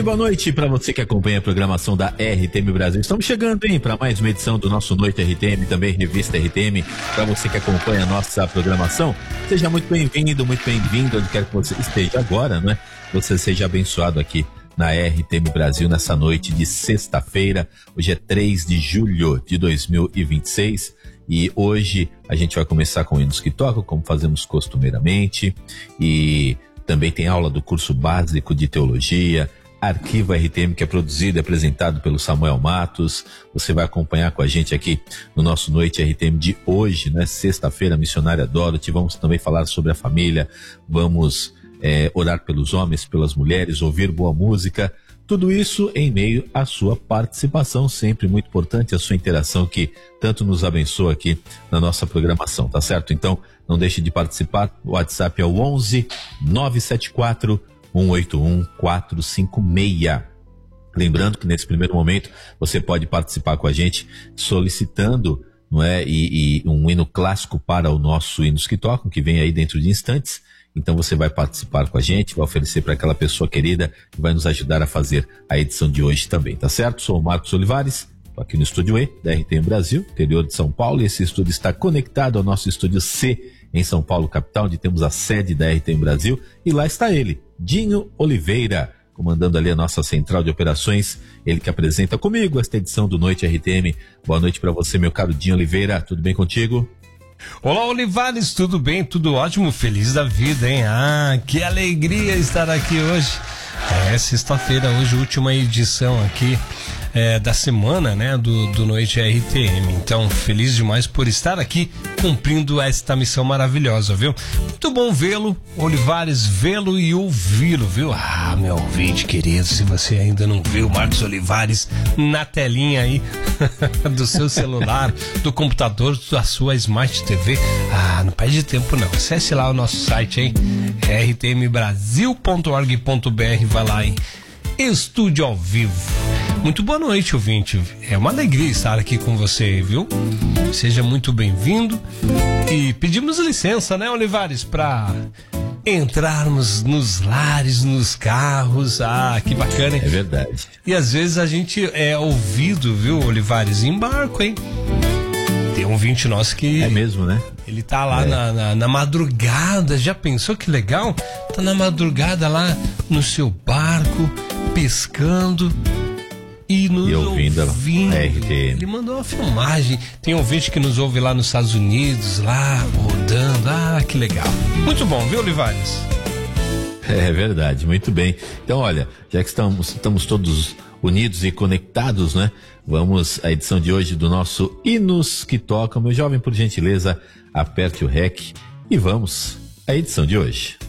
boa noite para você que acompanha a programação da RTM Brasil. Estamos chegando, hein, para mais uma edição do nosso Noite RTM, também Revista RTM. Para você que acompanha a nossa programação, seja muito bem-vindo, muito bem-vindo, onde quer que você esteja agora, né? Você seja abençoado aqui na RTM Brasil nessa noite de sexta-feira. Hoje é 3 de julho de 2026 e hoje a gente vai começar com hinos que tocam, como fazemos costumeiramente, e também tem aula do curso básico de teologia, Arquivo RTM, que é produzido e apresentado pelo Samuel Matos. Você vai acompanhar com a gente aqui no nosso Noite RTM de hoje, né? Sexta-feira, Missionária Dorothy. Vamos também falar sobre a família, vamos orar pelos homens, pelas mulheres, ouvir boa música. Tudo isso em meio à sua participação, sempre muito importante a sua interação que tanto nos abençoa aqui na nossa programação, tá certo? Então, não deixe de participar. O WhatsApp é o 11 974 181 456. Lembrando que nesse primeiro momento você pode participar com a gente solicitando, não é, e um hino clássico para o nosso Hinos que Tocam, que vem aí dentro de instantes. Então você vai participar com a gente, vai oferecer para aquela pessoa querida que vai nos ajudar a fazer a edição de hoje também, tá certo? Sou o Marcos Olivares, estou aqui no Estúdio E da RTM Brasil, interior de São Paulo, e esse estúdio está conectado ao nosso Estúdio C em São Paulo, capital, onde temos a sede da RTM Brasil, e lá está ele, Dinho Oliveira, comandando ali a nossa central de operações, ele que apresenta comigo esta edição do Noite RTM. Boa noite para você, meu caro Dinho Oliveira, tudo bem contigo? Olá, Olivares, tudo bem? Tudo ótimo, feliz da vida, hein? Ah, que alegria estar aqui hoje. É sexta-feira, hoje, última edição aqui da semana, né, do Noite RTM. Então, feliz demais por estar aqui cumprindo esta missão maravilhosa, viu? Muito bom vê-lo, Olivares, vê-lo e ouvi-lo, viu? Ah, meu ouvinte querido, se você ainda não viu Marcos Olivares na telinha aí do seu celular, do computador, da sua Smart TV, não perde tempo não. Acesse lá o nosso site, hein? rtmbrasil.org.br, vai lá, hein? Estúdio ao vivo. Muito boa noite, ouvinte. É uma alegria estar aqui com você, viu? Seja muito bem-vindo. E pedimos licença, né, Olivares, para entrarmos nos lares, nos carros. Ah, que bacana, hein? É verdade. E às vezes a gente é ouvido, viu, Olivares, em barco, hein? Tem um ouvinte nosso que... É mesmo, né? Ele tá lá na madrugada, já pensou que legal? Tá na madrugada lá no seu barco, pescando e nos ouvindo. Ele mandou uma filmagem. Tem um ouvinte que nos ouve lá nos Estados Unidos, lá rodando. Ah, que legal. Muito bom, viu, Olivares? É verdade, muito bem. Então, olha, já que estamos todos unidos e conectados, né? Vamos à edição de hoje do nosso Hinos que Tocam. Meu jovem, por gentileza, aperte o REC e vamos à edição de hoje.